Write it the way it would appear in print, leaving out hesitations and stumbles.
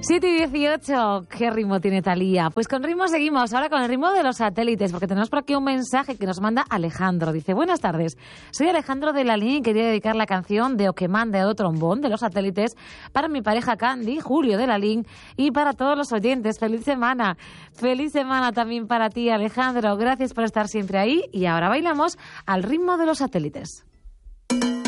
7:18, ¿qué ritmo tiene Thalía? Pues con ritmo seguimos, ahora con el ritmo de los satélites, porque tenemos por aquí un mensaje que nos manda Alejandro. Dice, buenas tardes, soy Alejandro de Lalín y quería dedicar la canción de O que mande o trombón de los satélites para mi pareja Candy, Julio de Lalín, y para todos los oyentes. ¡Feliz semana! ¡Feliz semana también para ti, Alejandro! Gracias por estar siempre ahí y ahora bailamos al ritmo de los satélites.